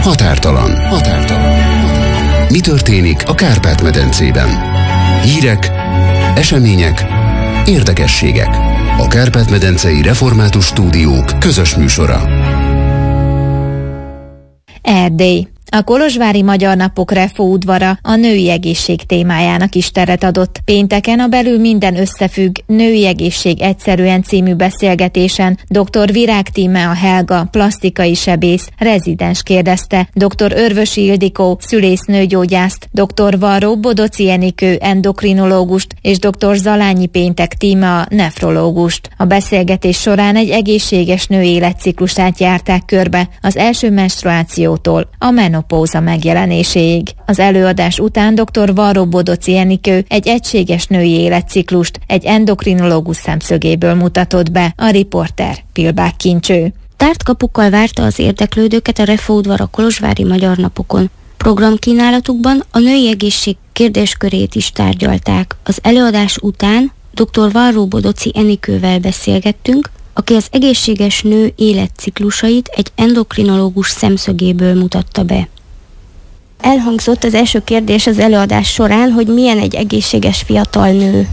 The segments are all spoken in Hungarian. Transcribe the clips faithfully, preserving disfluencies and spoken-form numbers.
Határtalan. Határtalan. Mi történik a Kárpát-medencében? Hírek, események, érdekességek. A Kárpát-medencei Református Stúdiók közös műsora. Erdély. A kolozsvári Magyar Napok Refo udvara a női egészség témájának is teret adott. Pénteken a Belül minden összefügg, női egészség egyszerűen című beszélgetésen dr. Virág Tímea Helga, plastikai sebész, rezidens kérdezte dr. Örvösi Ildikó, szülésznőgyógyászt, dr. Varró Bodoci Enikő, endokrinológust és dr. Zalányi Péntek Tímea, nefrológust. A beszélgetés során egy egészséges nő életciklusát járták körbe az első menstruációtól a menopauza megjelenéséig. Az előadás után dr. Varró Bodoci Enikő egy egységes női életciklust egy endokrinológus szemszögéből mutatott be, a riporter Pilbák Kincső. Tárt kapukkal várta az érdeklődőket a Refo udvar a kolozsvári Magyar Napokon. Programkínálatukban a női egészség kérdéskörét is tárgyalták. Az előadás után dr. Varró Bodoci Enikővel beszélgettünk, aki az egészséges nő életciklusait egy endokrinológus szemszögéből mutatta be. Elhangzott az első kérdés az előadás során, hogy milyen egy egészséges fiatal nő.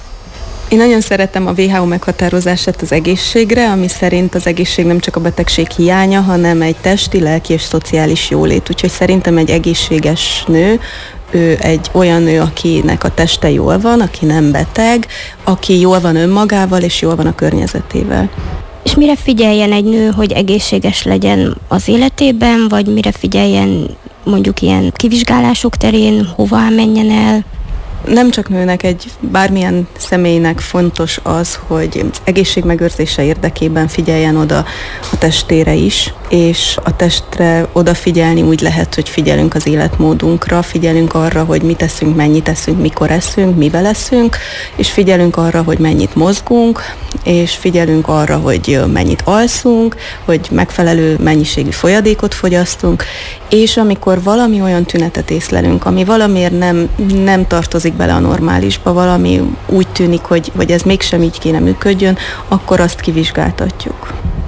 Én nagyon szeretem a vé há o meghatározását az egészségre, ami szerint az egészség nem csak a betegség hiánya, hanem egy testi, lelki és szociális jólét. Úgyhogy szerintem egy egészséges nő, ő egy olyan nő, akinek a teste jól van, aki nem beteg, aki jól van önmagával és jól van a környezetével. És mire figyeljen egy nő, hogy egészséges legyen az életében, vagy mire figyeljen mondjuk ilyen kivizsgálások terén, hova menjen el? Nem csak nőnek, egy bármilyen személynek fontos az, hogy egészségmegőrzése érdekében figyeljen oda a testére is, és a testre odafigyelni úgy lehet, hogy figyelünk az életmódunkra, figyelünk arra, hogy mit eszünk, mennyit eszünk, mikor eszünk, mivel eszünk, és figyelünk arra, hogy mennyit mozgunk, és figyelünk arra, hogy mennyit alszunk, hogy megfelelő mennyiségű folyadékot fogyasztunk, és amikor valami olyan tünetet észlelünk, ami valamiért nem, nem tartozik bele a normálisba, valami úgy tűnik, hogy, hogy ez mégsem így kéne működjön, akkor azt kivizsgáltatjuk.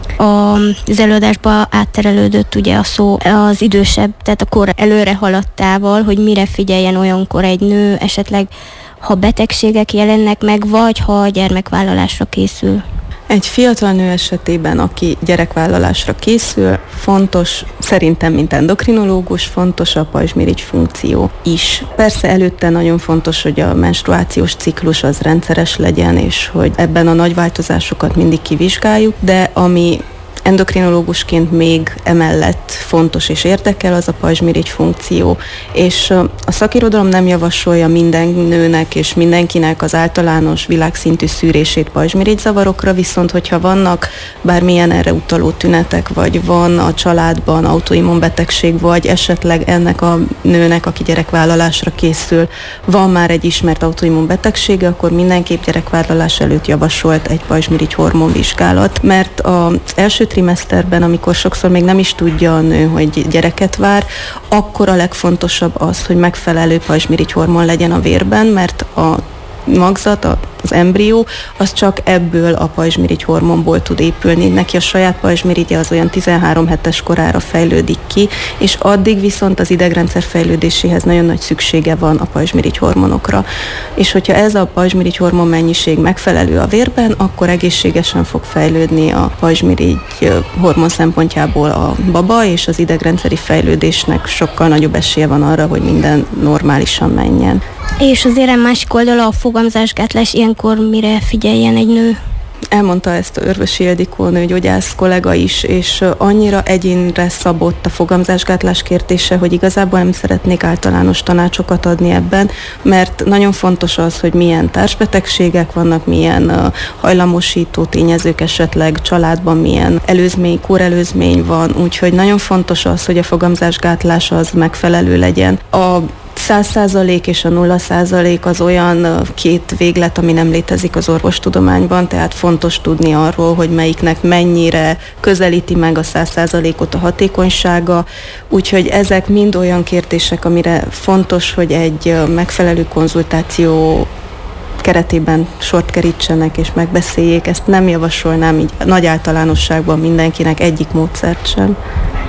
Az előadásba átterelődött ugye a szó az idősebb, tehát a kor előre haladtával, hogy mire figyeljen olyankor egy nő, esetleg ha betegségek jelennek meg, vagy ha a gyermekvállalásra készül. Egy fiatal nő esetében, aki gyerekvállalásra készül, fontos, szerintem, mint endokrinológus, fontos a pajzsmirigy funkció is. Persze előtte nagyon fontos, hogy a menstruációs ciklus az rendszeres legyen, és hogy ebben a nagy változásokat mindig kivizsgáljuk, de ami endokrinológusként még emellett fontos és érdekel, az a pajzsmirigy funkció. És a szakirodalom nem javasolja minden nőnek és mindenkinek az általános világszintű szűrését pajzsmirigyzavarokra, viszont hogyha vannak bármilyen erre utaló tünetek, vagy van a családban autoimmunbetegség, vagy esetleg ennek a nőnek, aki gyerekvállalásra készül, van már egy ismert autoimmunbetegsége, akkor mindenképp gyerekvállalás előtt javasolt egy pajzsmirigy hormonvizsgálat, mert az első trimeszterben, amikor sokszor még nem is tudja a nő, hogy gyereket vár, akkor a legfontosabb az, hogy megfelelő pajzsmirigy hormon legyen a vérben, mert a magzat, az embrió, az csak ebből a pajzsmirigy hormonból tud épülni. Neki a saját pajzsmirigye az olyan tizenhárom hetes korára fejlődik ki, és addig viszont az idegrendszer fejlődéséhez nagyon nagy szüksége van a pajzsmirigy hormonokra. És hogyha ez a pajzsmirigy hormon mennyiség megfelelő a vérben, akkor egészségesen fog fejlődni a pajzsmirigy hormon szempontjából a baba, és az idegrendszeri fejlődésnek sokkal nagyobb esélye van arra, hogy minden normálisan menjen. És az érem másik oldala a fogamzásgátlás, ilyenkor mire figyeljen egy nő? Elmondta ezt a Örvösi Ildikó nőgyógyász kollega is, és annyira egyénre szabott a fogamzásgátlás kérdése, hogy igazából nem szeretnék általános tanácsokat adni ebben, mert nagyon fontos az, hogy milyen társbetegségek vannak, milyen hajlamosító tényezők esetleg családban, milyen előzmény, kórelőzmény van, úgyhogy nagyon fontos az, hogy a fogamzásgátlás az megfelelő legyen. A száz százalék és a nulla százalék az olyan két véglet, ami nem létezik az orvostudományban, tehát fontos tudni arról, hogy melyiknek mennyire közelíti meg a száz százalékot a hatékonysága, úgyhogy ezek mind olyan kérdések, amire fontos, hogy egy megfelelő konzultáció keretében sort kerítsenek és megbeszéljék. Ezt nem javasolnám így nagy általánosságban mindenkinek, egyik módszert sem.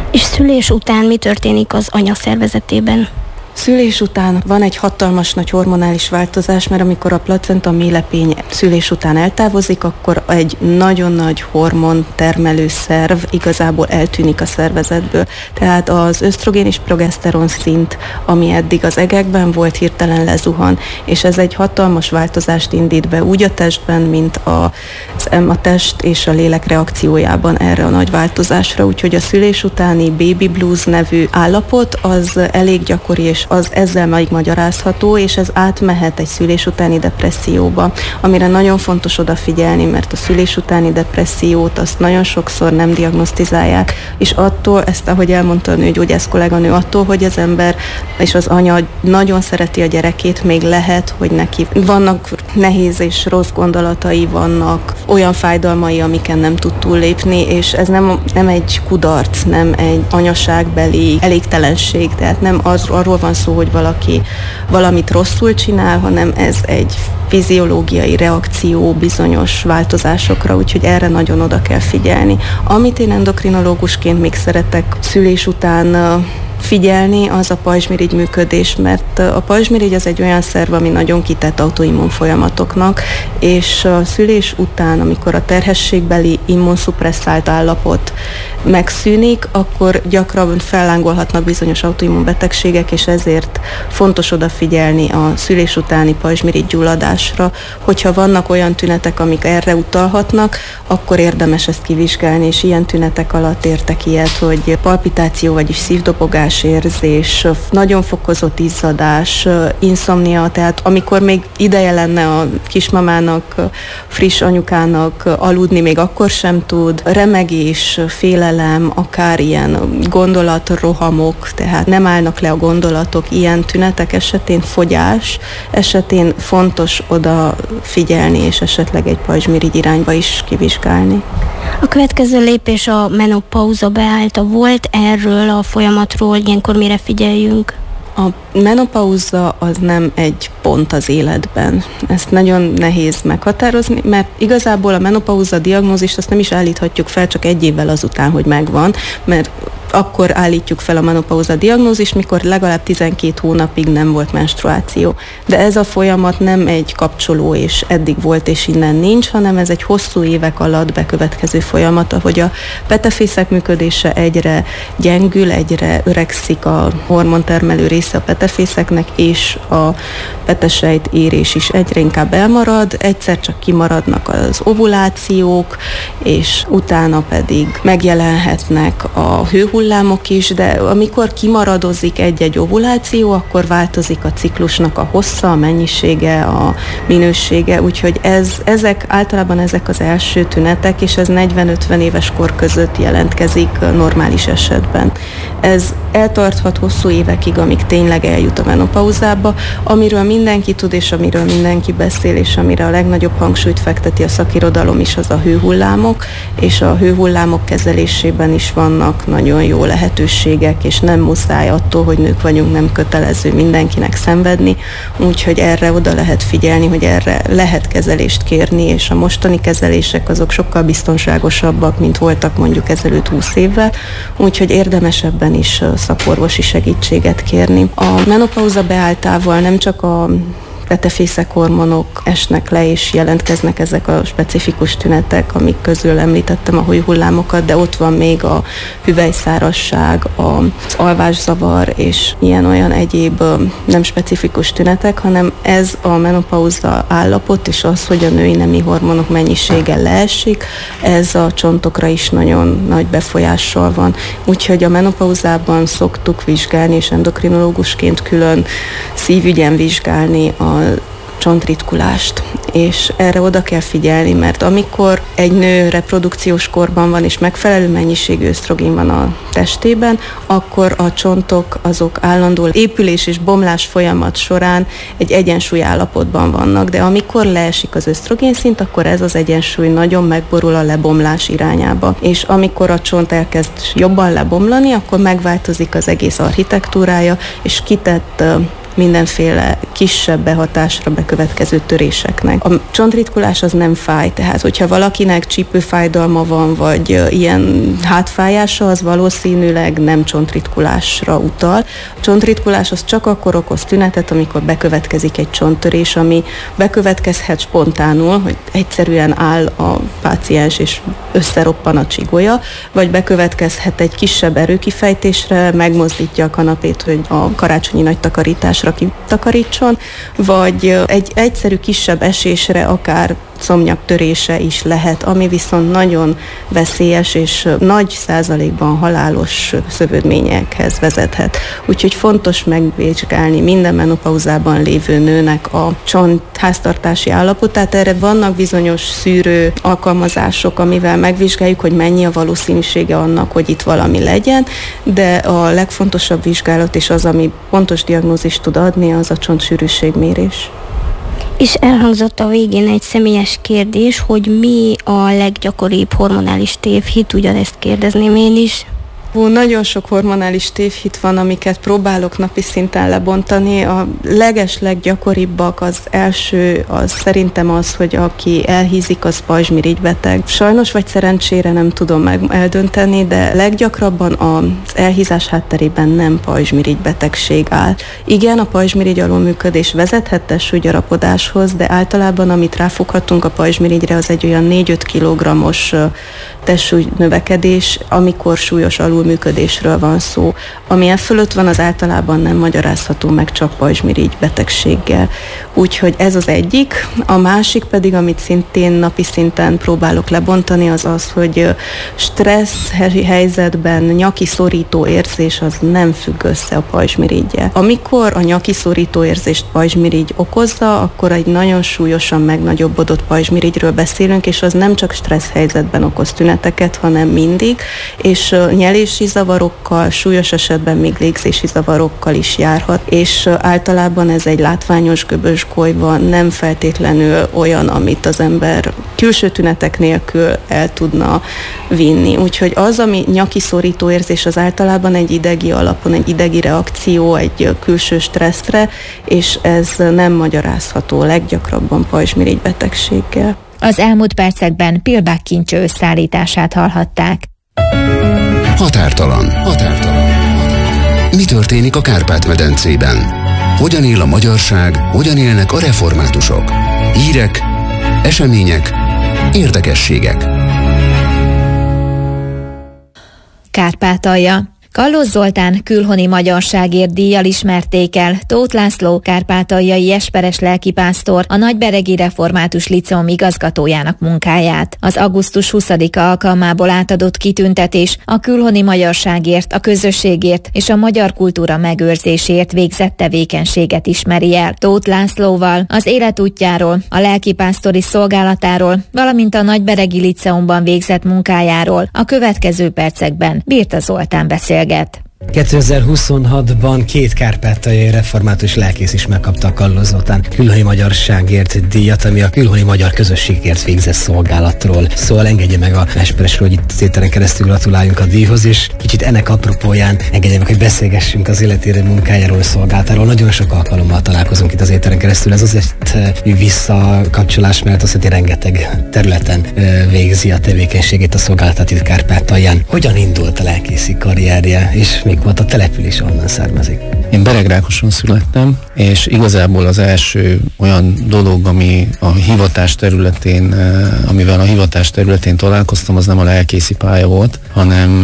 És szülés után mi történik az anya szervezetében? Szülés után van egy hatalmas nagy hormonális változás, mert amikor a placenta méhlepény szülés után eltávozik, akkor egy nagyon nagy hormon termelő szerv igazából eltűnik a szervezetből. Tehát az ösztrogén és progeszteron szint, ami eddig az egekben volt, hirtelen lezuhan, és ez egy hatalmas változást indít be úgy a testben, mint a, a test és a lélek reakciójában erre a nagy változásra. Úgyhogy a szülés utáni baby blues nevű állapot az elég gyakori, és az ezzel majd magyarázható, és ez átmehet egy szülés utáni depresszióba, amire nagyon fontos odafigyelni, mert a szülés utáni depressziót azt nagyon sokszor nem diagnosztizálják, és attól, ezt ahogy elmondta a nőgyógyász kolléganő, attól, hogy az ember és az anya nagyon szereti a gyerekét, még lehet, hogy neki vannak nehéz és rossz gondolatai, vannak olyan fájdalmai, amiken nem tud túllépni, és ez nem, nem egy kudarc, nem egy anyaságbeli elégtelenség, tehát nem az, arról van szó, hogy valaki valamit rosszul csinál, hanem ez egy fiziológiai reakció bizonyos változásokra, úgyhogy erre nagyon oda kell figyelni. Amit én endokrinológusként még szeretek szülés után figyelni, az a pajzsmirigy működés, mert a pajzsmirigy az egy olyan szerv, ami nagyon kitett autoimmun folyamatoknak, és a szülés után, amikor a terhességbeli immunszupresszált állapot megszűnik, akkor gyakran fellángolhatnak bizonyos autoimmun betegségek, és ezért fontos odafigyelni a szülés utáni pajzsmirigy gyulladásra. Hogyha vannak olyan tünetek, amik erre utalhatnak, akkor érdemes ezt kivizsgálni, és ilyen tünetek alatt értek ilyet, hogy palpitáció, vagyis szívdobogás, érzés, nagyon fokozott izzadás, inszomnia, tehát amikor még ideje lenne a kismamának, friss anyukának aludni, még akkor sem tud, remegés, félelem, akár ilyen gondolatrohamok, tehát nem állnak le a gondolatok, ilyen tünetek esetén, fogyás esetén fontos oda figyelni, és esetleg egy pajzsmirigy irányba is kivizsgálni. A következő lépés a menopauza beállta. Volt erről a folyamatról, ilyenkor mire figyeljünk? A menopauza az nem egy pont az életben. Ezt nagyon nehéz meghatározni, mert igazából a menopauza diagnózist azt nem is állíthatjuk fel csak egy évvel azután, hogy megvan, mert akkor állítjuk fel a menopauza diagnózist, mikor legalább tizenkét hónapig nem volt menstruáció. De ez a folyamat nem egy kapcsoló, és eddig volt, és innen nincs, hanem ez egy hosszú évek alatt bekövetkező folyamat, ahogy a petefészek működése egyre gyengül, egyre öregszik a hormontermelő része a petefészeknek, és a petesejt érés is egyre inkább elmarad, egyszer csak kimaradnak az ovulációk, és utána pedig megjelenhetnek a hőhullámok is, de amikor kimaradozik egy-egy ovuláció, akkor változik a ciklusnak a hossza, a mennyisége, a minősége, úgyhogy ez, ezek általában ezek az első tünetek, és ez negyven-ötven éves kor között jelentkezik normális esetben. Ez eltarthat hosszú évekig, amíg tényleg eljut a menopauzába, amiről mindenki tud, és amiről mindenki beszél, és amire a legnagyobb hangsúlyt fekteti a szakirodalom is, az a hőhullámok, és a hőhullámok kezelésében is vannak nagyon jó lehetőségek, és nem muszáj attól, hogy nők vagyunk, nem kötelező mindenkinek szenvedni, úgyhogy erre oda lehet figyelni, hogy erre lehet kezelést kérni, és a mostani kezelések azok sokkal biztonságosabbak, mint voltak mondjuk ezelőtt húsz évvel, úgyhogy érdemes ebben is szakorvosi segítséget kérni. A menopauza beálltával nem csak a petefészek hormonok esnek le, és jelentkeznek ezek a specifikus tünetek, amik közül említettem a hőhullámokat, de ott van még a hüvelyszárazság, az alvászavar, és ilyen-olyan egyéb nem specifikus tünetek, hanem ez a menopauza állapot, és az, hogy a női nemi hormonok mennyisége leesik, ez a csontokra is nagyon nagy befolyással van. Úgyhogy a menopauzában szoktuk vizsgálni, és endokrinológusként külön szívügyen vizsgálni a csontritkulást, és erre oda kell figyelni, mert amikor egy nő reprodukciós korban van, és megfelelő mennyiségű ösztrogén van a testében, akkor a csontok azok állandó épülés és bomlás folyamat során egy egyensúly állapotban vannak, de amikor leesik az ösztrogén szint, akkor ez az egyensúly nagyon megborul a lebomlás irányába, és amikor a csont elkezd jobban lebomlani, akkor megváltozik az egész architektúrája, és kitett mindenféle kisebb behatásra bekövetkező töréseknek. A csontritkulás az nem fáj, tehát hogyha valakinek csípőfájdalma van, vagy ilyen hátfájása, az valószínűleg nem csontritkulásra utal. A csontritkulás az csak akkor okoz tünetet, amikor bekövetkezik egy csonttörés, ami bekövetkezhet spontánul, hogy egyszerűen áll a páciens és összeroppan a csigolya, vagy bekövetkezhet egy kisebb erőkifejtésre, megmozdítja a kanapét, hogy a karácsonyi nagy takarításra kitakarítson, vagy egy egyszerű kisebb esésre akár szomnyak törése is lehet, ami viszont nagyon veszélyes és nagy százalékban halálos szövődményekhez vezethet. Úgyhogy fontos megvizsgálni minden menopauzában lévő nőnek a csont háztartási állapotát. Erre vannak bizonyos szűrő alkalmazások, amivel megvizsgáljuk, hogy mennyi a valószínűsége annak, hogy itt valami legyen, de a legfontosabb vizsgálat és az, ami pontos diagnózist tud adni, az a csontsűrűségmérés. És elhangzott a végén egy személyes kérdés, hogy mi a leggyakoribb hormonális tévhit, ugyanezt kérdezném én is. Ó, nagyon sok hormonális tévhit van, amiket próbálok napi szinten lebontani. A leges leggyakoribbak, az első, az szerintem az, hogy aki elhízik, az pajzsmirigybeteg. Sajnos vagy szerencsére nem tudom meg eldönteni, de leggyakrabban az elhízás hátterében nem pajzsmirigybetegség áll. Igen, a pajzsmirigy alulműködés vezethet testsúlygyarapodáshoz, de általában amit ráfoghatunk a pajzsmirigyre, az egy olyan négy-öt kilogrammos testsúly növekedés, amikor súlyos alulműködésről van szó. Ami e fölött van, az általában nem magyarázható meg csak pajzsmirigy betegséggel. Úgyhogy ez az egyik. A másik pedig, amit szintén napi szinten próbálok lebontani, az az, hogy stressz helyzetben nyaki szorító érzés az nem függ össze a pajzsmiriggyel. Amikor a nyaki szorító érzést pajzsmirigy okozza, akkor egy nagyon súlyosan megnagyobbodott pajzsmirigyről beszélünk, és az nem csak stressz helyzetben okoz tüneteket, hanem mindig, és nyelési zavarokkal, súlyos esetben még légzési zavarokkal is járhat, és általában ez egy látványos göbös golyva, nem feltétlenül olyan, amit az ember külső tünetek nélkül el tudna vinni. Úgyhogy az, ami nyaki szorító érzés, az általában egy idegi alapon, egy idegi reakció, egy külső stresszre, és ez nem magyarázható leggyakrabban pajzsmirigybetegséggel. Az elmúlt percekben Pilbák Kincső összeállítását hallhatták. Határtalan. Határtalan. Mi történik a Kárpát-medencében? Hogyan él a magyarság, hogyan élnek a reformátusok? Hírek, események, érdekességek. Kárpátalja. Kallos Zoltán külhoni magyarságért díjjal ismerték el Tóth László kárpátaljai esperes lelkipásztor, a Nagyberegi Református Liceum igazgatójának munkáját. Az augusztus huszadika alkalmából átadott kitüntetés a külhoni magyarságért, a közösségért és a magyar kultúra megőrzéséért végzett tevékenységet ismeri el. Tóth Lászlóval az életútjáról, a lelkipásztori szolgálatáról, valamint a Nagyberegi Liceumban végzett munkájáról a következő percekben Birta Zoltán beszél. kétezer-huszonhatban két kárpátaljai református lelkész is megkapta a Kallos Zoltán külhoni magyarságért díjat, ami a külhoni magyar közösségért végzett szolgálatról. Szóval engedje meg a esperesről, hogy itt az éteren keresztül gratuláljunk a díjhoz, és kicsit ennek apropóján engedje meg, hogy beszélgessünk az életére munkájáról, szolgálatáról. Nagyon sok alkalommal találkozunk itt az éteren keresztül. Ez azért visszakapcsolás, mert azt mondja, rengeteg területen végzi a tevékenységét, a szolgálatát itt Kárpátalján. Hogyan indult a lelkészi karrierje, és még volt a település, onnan származik? Én Beregrákoson születtem, és igazából az első olyan dolog, ami a hivatás területén, amivel a hivatás területén találkoztam, az nem a lelkészi pálya volt, hanem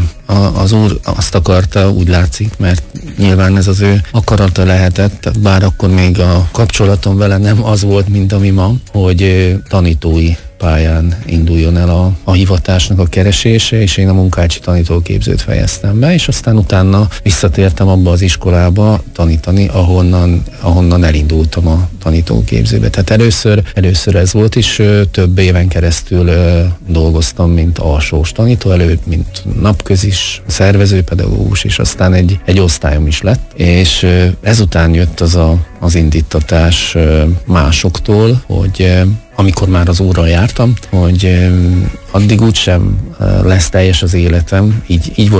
az úr azt akarta, úgy látszik, mert nyilván ez az ő akarata lehetett, bár akkor még a kapcsolatom vele nem az volt, mint ami ma, hogy tanítói pályán induljon el a, a hivatásnak a keresése, és én a munkácsi tanítóképzőt fejeztem be, és aztán utána visszatértem abba az iskolába tanítani, ahonnan, ahonnan elindultam a tanítóképzőbe. Tehát először, először ez volt, és több éven keresztül dolgoztam, mint alsós tanító, előbb, mint napközis, szervezőpedagógus, és aztán egy, egy osztályom is lett, és ezután jött az a, az indítatás másoktól, hogy amikor már az óra jártam, hogy addig úgysem lesz teljes az életem, így, így volt ez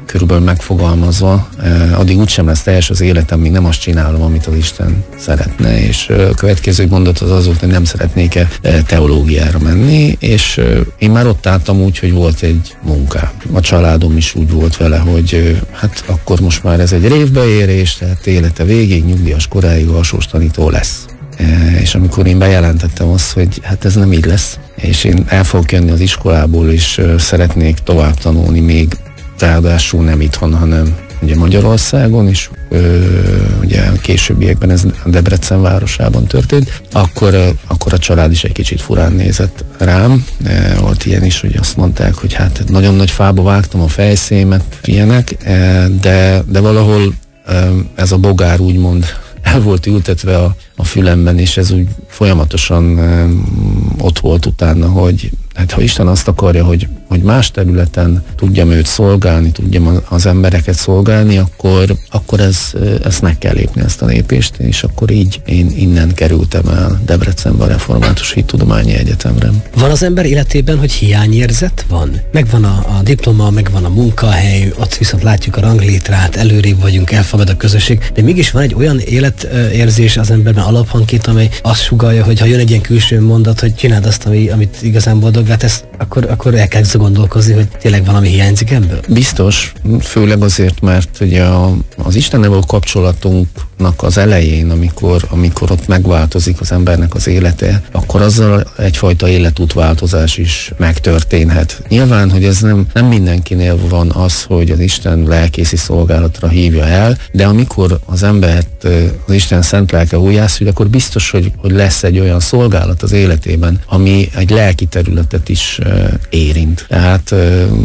körülbelül megfogalmazva, addig úgysem lesz teljes az életem, míg nem azt csinálom, amit az Isten szeretne, és a következő mondat az az volt, hogy nem szeretnék-e teológiára menni, és én már ott álltam úgy, hogy volt egy munkám. A családom is úgy volt vele, hogy hát akkor most már ez egy révbeérés, tehát élete végig, nyugdíjas koráig alsós tanító lesz. És amikor én bejelentettem azt, hogy hát ez nem így lesz, és én el fogok jönni az iskolából, és szeretnék tovább tanulni még, ráadásul nem itthon, hanem ugye Magyarországon is, ö, ugye későbbiekben ez Debrecen városában történt, akkor, akkor a család is egy kicsit furán nézett rám. E, volt ilyen is, hogy azt mondták, hogy hát nagyon nagy fába vágtam a fejszémet, ilyenek, e, de, de valahol e, ez a bogár úgymond el volt ültetve a, a fülemben, és ez úgy folyamatosan e, ott volt utána, hogy hát ha Isten azt akarja, hogy, hogy más területen tudjam őt szolgálni, tudjam az embereket szolgálni, akkor, akkor ez, ezt meg kell lépni, ezt a lépést, és akkor így én innen kerültem el Debrecenbe a Református Hittudományi Egyetemre. Van az ember életében, hogy hiányérzet van? Megvan a, a diploma, megvan a munkahely, ott viszont látjuk a ranglétrát, előrébb vagyunk, elfogad a közösség, de mégis van egy olyan életérzés az emberben, alaphangként, amely azt sugallja, hogy ha jön egy ilyen külső mondat, hogy csináld azt, ami, amit igazán boldog, hát ezt, akkor, akkor el kell gondolkozni, hogy tényleg valami hiányzik ebből? Biztos, főleg azért, mert ugye a, az Istennel való kapcsolatunknak az elején, amikor, amikor ott megváltozik az embernek az élete, akkor azzal egyfajta életútváltozás is megtörténhet. Nyilván, hogy ez nem, nem mindenkinél van az, hogy az Isten lelkészi szolgálatra hívja el, de amikor az embert az Isten szent lelke újjászül, akkor biztos, hogy, hogy lesz egy olyan szolgálat az életében, ami egy lelki területet is érint. Tehát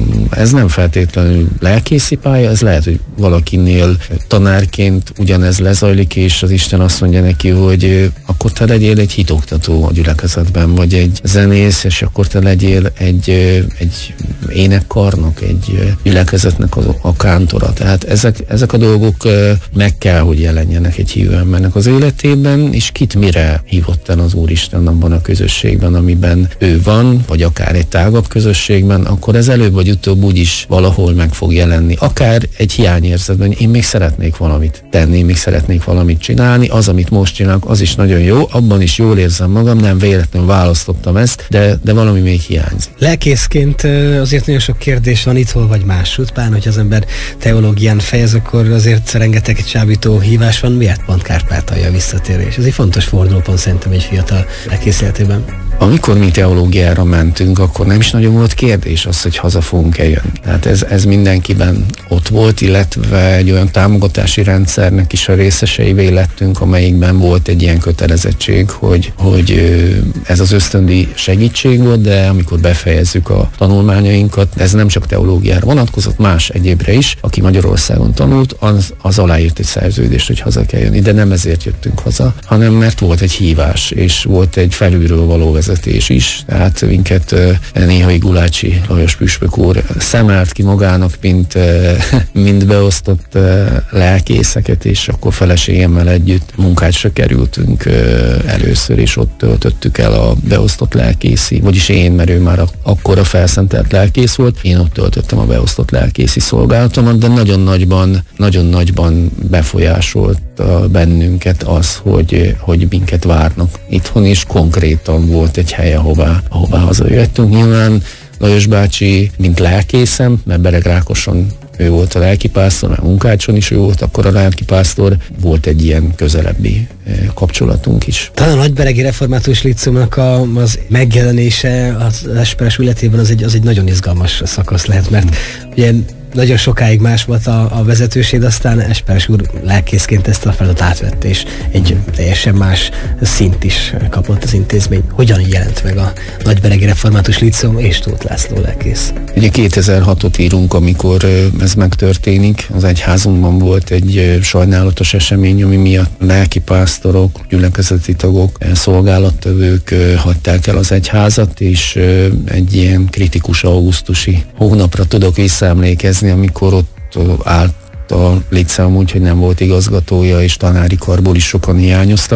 ez nem feltétlenül lelkészi pálya, ez lehet, hogy valakinél tanárként ugyanez lezajlik, és az Isten azt mondja neki, hogy akkor te legyél egy hitoktató a gyülekezetben, vagy egy zenész, és akkor te legyél egy, egy énekkarnok, egy gyülekezetnek a, a kántora. Tehát ezek, ezek a dolgok meg kell, hogy jelenjenek egy hívő embernek az életében, és kit mire hívott el az Úristen abban a közösségben, amiben ő van, vagy akár egy tágabb közösségben, akkor ez előbb vagy utóbb úgyis valahol meg fog jelenni. Akár egy hiányérzetben, én még szeretnék valamit tenni, még szeretnék valamit csinálni, az, amit most csinálok, az is nagyon jó, abban is jól érzem magam, nem véletlenül választottam ezt, de, de valami még hiányzik. Lelkészként azért nagyon sok kérdés van itthon vagy másút, pár, hogy az ember teológián fejez, akkor azért rengeteg egy csábító hívás van, miért pont Kárpátalja visszatérés? Ez egy fontos fordulópont szerintem egy fiatal lelkész életében. Amikor mi teológiára mentünk, akkor nem is nagyon volt kérdés az, hogy haza fogunk-e jönni. Tehát ez, ez mindenkiben ott volt, illetve egy olyan támogatási rendszernek is a részeseivé lettünk, amelyikben volt egy ilyen kötelezettség, hogy, hogy ez az ösztöndi segítség volt, de amikor befejezzük a tanulmányainkat, ez nem csak teológiára vonatkozott, más egyébre is, aki Magyarországon tanult, az, az aláírt egy szerződést, hogy haza kell jönni, de nem ezért jöttünk haza, hanem mert volt egy hívás, és volt egy felülről való vezetés is, tehát minket néhai Gulácsi Lajos püspök úr szemelt ki magának, mint, mint beosztott lelkészeket, és akkor feleségemmel együtt munkácsra kerültünk először, és ott töltöttük el a beosztott lelkészi, vagyis én, mert ő már akkor a felszentelt lelkész volt, én ott töltöttem a beosztott lelkészi szolgálatomat, de nagyon nagyban, nagyon nagyban befolyásolt bennünket az, hogy, hogy minket várnak itthon, és konkrétan volt egy hely, ahová, ahová hazajöttünk. Nyilván Lajos bácsi, mint lelkészem, mert Beregrákoson ő volt a lelkipásztor, mert Munkácson is ő volt akkor a lelkipásztor, volt egy ilyen közelebbi kapcsolatunk is. Talán a Nagyberegi Református Líceumnak a, az megjelenése az Esperes ületében az egy, az egy nagyon izgalmas szakasz lehet, mert ugye nagyon sokáig más volt a, a vezetőség, aztán Esperes úr lelkészként ezt a feladatot átvette, és egy teljesen más szint is kapott az intézmény. Hogyan jelent meg a Nagyberegi Református Líceum és Tóth László lelkész? Ugye kétezer-hatot írunk, amikor ez megtörténik. Az egyházunkban volt egy sajnálatos esemény, ami miatt lelkipásztorok, gyülekezeti tagok, szolgálattevők hagyták el az egyházat, és egy ilyen kritikus augusztusi hónapra tudok visszaemlékezni, amikor ott állt a líceum úgy, hogy nem volt igazgatója, és tanári karból is sokan hiányoztak,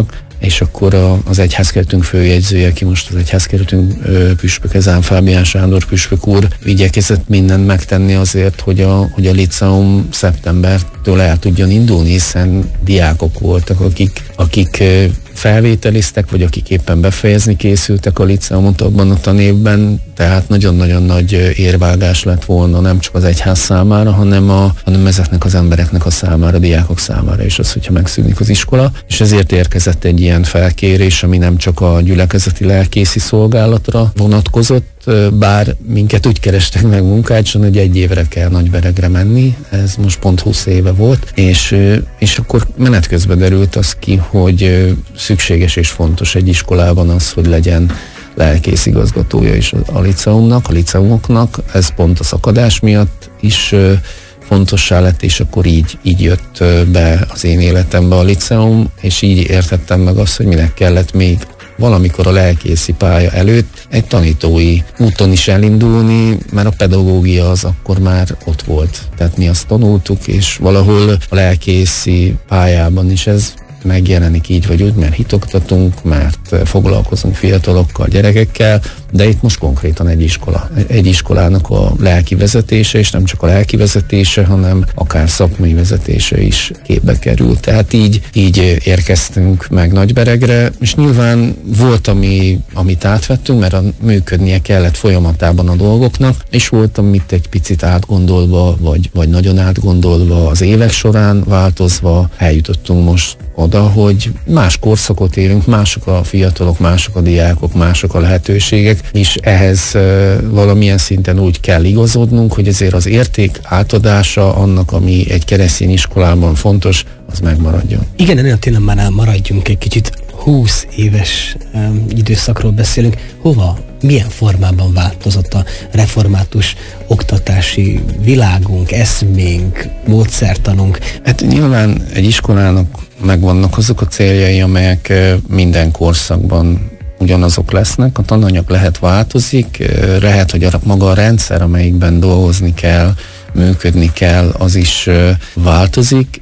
és akkor a, az egyházkerületünk főjegyzője, aki most az egyházkerületünk püspök, Ezán Fábián Sándor püspök úr igyekezett mindent megtenni azért, hogy a, hogy a liceum szeptembertől el tudjon indulni, hiszen diákok voltak, akik, akik felvételiztek, vagy akik éppen befejezni készültek a liceumot abban a tanévben, tehát nagyon-nagyon nagy érvágás lett volna nem csak az egyház számára, hanem, a, hanem ezeknek az embereknek a számára, a diákok számára is az, hogyha megszűnik az iskola, és ezért érkezett egy ilyen felkérés, ami nem csak a gyülekezeti lelkészi szolgálatra vonatkozott, bár minket úgy kerestek meg munkácson, hogy egy évre kell Nagyberegre menni, ez most pont húsz éve volt, és, és akkor menet közben derült az ki, hogy szükséges és fontos egy iskolában az, hogy legyen lelkész igazgatója is a liceumnak, a liceumoknak, ez pont a szakadás miatt is fontossá lett, és akkor így, így jött be az én életembe a liceum, és így értettem meg azt, hogy minek kellett még valamikor a lelkészi pálya előtt egy tanítói úton is elindulni, mert a pedagógia az akkor már ott volt. Tehát mi azt tanultuk, és valahol a lelkészi pályában is ez megjelenik így vagy úgy, mert hitoktatunk, mert foglalkozunk fiatalokkal, gyerekekkel, de itt most konkrétan egy iskola. Egy iskolának a lelki vezetése, és nem csak a lelki vezetése, hanem akár szakmai vezetése is képbe kerül. Tehát így, így érkeztünk meg Nagyberegre, és nyilván volt, ami, amit átvettünk, mert a, működnie kellett folyamatában a dolgoknak, és volt, amit egy picit átgondolva, vagy, vagy nagyon átgondolva az évek során változva eljutottunk most oda, hogy más korszakot élünk, mások a fiatalok, mások a diákok, mások a lehetőségek, és ehhez uh, valamilyen szinten úgy kell igazodnunk, hogy ezért az érték átadása annak, ami egy keresztény iskolában fontos, az megmaradjon. Igen, ennél a témánál maradjunk egy kicsit. húsz éves um, időszakról beszélünk. Hova, milyen formában változott a református oktatási világunk, eszménk, módszertanunk? Hát nyilván egy iskolának megvannak azok a céljai, amelyek minden korszakban ugyanazok lesznek. A tananyag lehet változik, lehet, hogy a maga a rendszer, amelyikben dolgozni kell, működni kell, az is változik.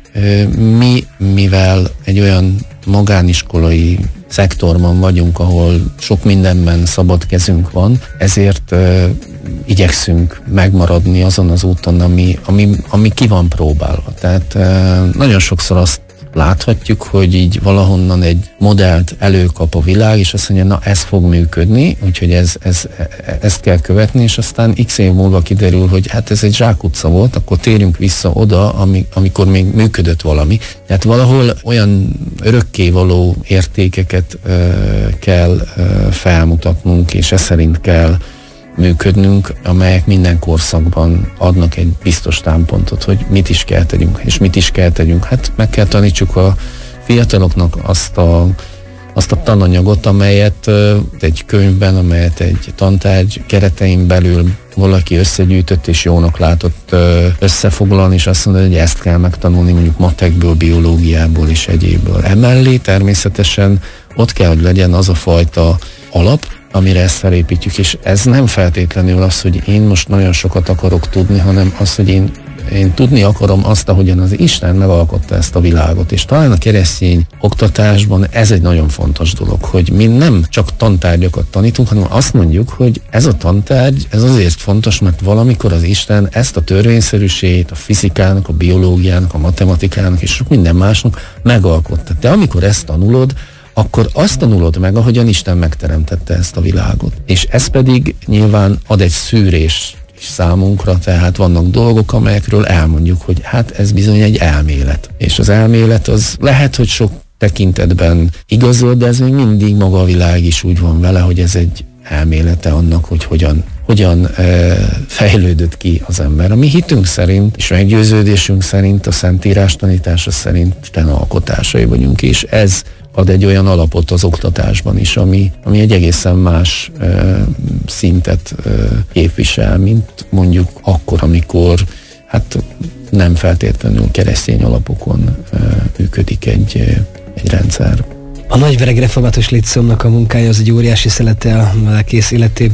Mi, mivel egy olyan magániskolai szektorban vagyunk, ahol sok mindenben szabad kezünk van, ezért uh, igyekszünk megmaradni azon az úton, ami, ami, ami ki van próbálva. Tehát uh, nagyon sokszor azt láthatjuk, hogy így valahonnan egy modellt előkap a világ, és azt mondja, na ez fog működni, úgyhogy ez, ez, ezt kell követni, és aztán x év múlva kiderül, hogy hát ez egy zsákutca volt, akkor térjünk vissza oda, ami, amikor még működött valami. Tehát valahol olyan örökkévaló értékeket ö, kell ö, felmutatnunk, és ez szerint kell működnünk, amelyek minden korszakban adnak egy biztos támpontot, hogy mit is kell tegyünk, és mit is kell tegyünk. Hát meg kell tanítsuk a fiataloknak azt a, azt a tananyagot, amelyet egy könyvben, amelyet egy tantárgy keretein belül valaki összegyűjtött és jónak látott összefoglalni, és azt mondja, hogy ezt kell megtanulni mondjuk matekből, biológiából és egyébből. Emellé természetesen ott kell, hogy legyen az a fajta alap, amire ezt felépítjük, és ez nem feltétlenül az, hogy én most nagyon sokat akarok tudni, hanem az, hogy én, én tudni akarom azt, ahogyan az Isten megalkotta ezt a világot, és talán a keresztény oktatásban ez egy nagyon fontos dolog, hogy mi nem csak tantárgyakat tanítunk, hanem azt mondjuk, hogy ez a tantárgy, ez azért fontos, mert valamikor az Isten ezt a törvényszerűségét, a fizikának, a biológiának, a matematikának és sok minden másnak megalkotta. De amikor ezt tanulod, akkor azt tanulod meg, ahogyan Isten megteremtette ezt a világot. És ez pedig nyilván ad egy szűrés is számunkra, tehát vannak dolgok, amelyekről elmondjuk, hogy hát ez bizony egy elmélet. És az elmélet az lehet, hogy sok tekintetben igazol, de ez még mindig maga a világ is úgy van vele, hogy ez egy elmélete annak, hogy hogyan, hogyan e, fejlődött ki az ember. A mi hitünk szerint, és meggyőződésünk szerint, a Szentírás tanítása szerint Isten alkotásai vagyunk, és ez ad egy olyan alapot az oktatásban is, ami, ami egy egészen más e, szintet e, képvisel, mint mondjuk akkor, amikor hát nem feltétlenül keresztény alapokon e, működik egy, egy rendszer. A Nagybereg Református Líceumnak a munkája az egy óriási szelete a lelkész életében.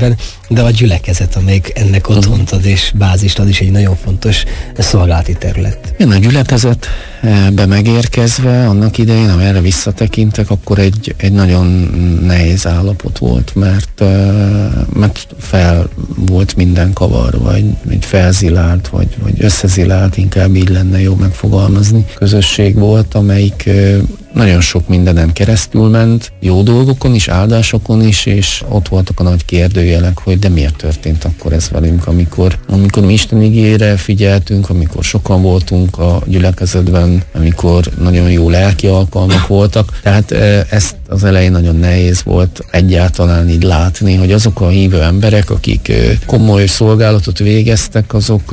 De a gyülekezet, amelyik ennek otthont ad és bázist ad, is egy nagyon fontos szolgálati terület. Én a gyülekezetbe megérkezve, annak idején, ha erre visszatekintek, akkor egy, egy nagyon nehéz állapot volt, mert, mert fel volt minden kavar, vagy egy felzilált, vagy, vagy összezilált, inkább így lenne jó megfogalmazni. Közösség volt, amelyik nagyon sok mindenen keresztül ment, jó dolgokon is, áldásokon is, és ott voltak a nagy kérdőjelek, hogy de miért történt akkor ez velünk, amikor, amikor mi Isten igére figyeltünk, amikor sokan voltunk a gyülekezetben, amikor nagyon jó lelki alkalmak voltak. Tehát ezt az elején nagyon nehéz volt egyáltalán így látni, hogy azok a hívő emberek, akik komoly szolgálatot végeztek, azok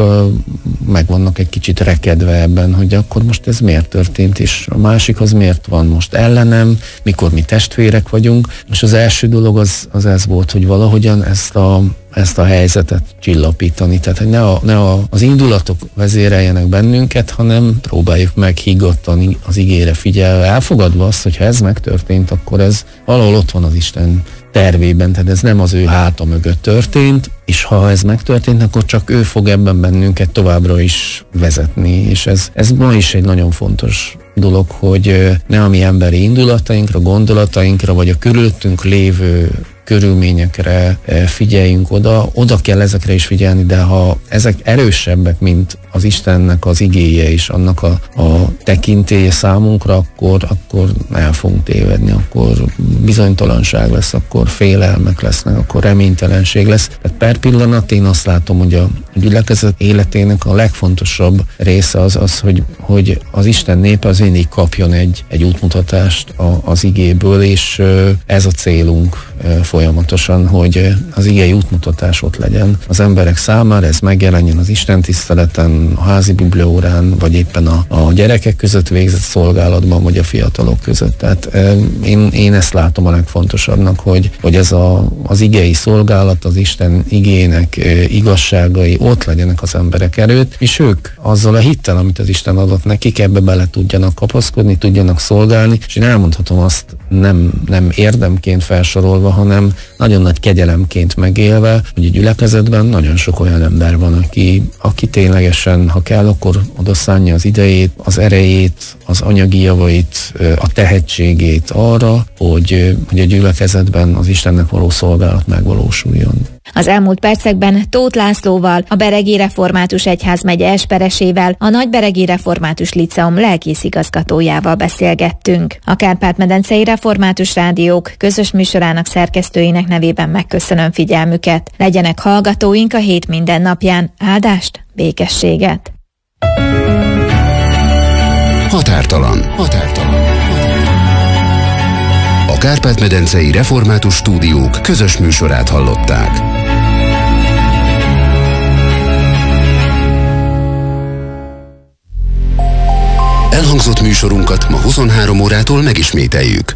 meg vannak egy kicsit rekedve ebben, hogy akkor most ez miért történt, és a másik az miért van most ellenem, mikor mi testvérek vagyunk. És az első dolog az, az ez volt, hogy valahogyan ezt a ezt a helyzetet csillapítani. Tehát, hogy ne, a, ne a, az indulatok vezéreljenek bennünket, hanem próbáljuk meg higgadtan az igére figyelve, elfogadva azt, hogy ha ez megtörtént, akkor ez valahol ott van az Isten tervében, tehát ez nem az ő háta mögött történt, és ha ez megtörtént, akkor csak ő fog ebben bennünket továbbra is vezetni, és ez, ez ma is egy nagyon fontos dolog, hogy ne a mi emberi indulatainkra, gondolatainkra, vagy a körülöttünk lévő körülményekre figyeljünk oda, oda kell ezekre is figyelni, de ha ezek erősebbek, mint az Istennek az igéje és annak a, a tekintélye számunkra, akkor, akkor el fogunk tévedni, akkor bizonytalanság lesz, akkor félelmek lesznek, akkor reménytelenség lesz. Tehát per pillanat én azt látom, hogy a gyülekezet életének a legfontosabb része az az, hogy, hogy az Isten népe az mindig kapjon egy, egy útmutatást a, az igéből, és ez a célunk folyamatosan, hogy az igei útmutatás ott legyen az emberek számára, ez megjelenjen az Isten tiszteleten, a házi bibliaórán, vagy éppen a, a gyerekek között végzett szolgálatban, vagy a fiatalok között. Tehát én, én ezt látom a legfontosabbnak, hogy, hogy ez a, az igei szolgálat, az Isten igének igazságai ott legyenek az emberek erőt, és ők azzal a hittel, amit az Isten adott nekik, ebbe bele tudjanak kapaszkodni, tudjanak szolgálni, és én elmondhatom azt nem, nem érdemként felsorolva, hanem nagyon nagy kegyelemként megélve, hogy a gyülekezetben nagyon sok olyan ember van, aki, aki ténylegesen, ha kell, akkor odaszánja az idejét, az erejét, az anyagi javait, a tehetségét arra, hogy, hogy a gyülekezetben az Istennek való szolgálat megvalósuljon. Az elmúlt percekben Tóth Lászlóval, a Beregi Református Egyházmegye esperesével, a Nagyberegi Református Liceum lelkészigazgatójával beszélgettünk. A Kárpát-medencei Református Rádiók közös műsorának szerkesztőinek nevében megköszönöm figyelmüket. Legyenek hallgatóink a hét minden napján. Áldást, békességet! Határtalan. Határtalan. A Kárpát-medencei Református Stúdiók közös műsorát hallották. Elhangzott műsorunkat ma huszonhárom órától megismételjük.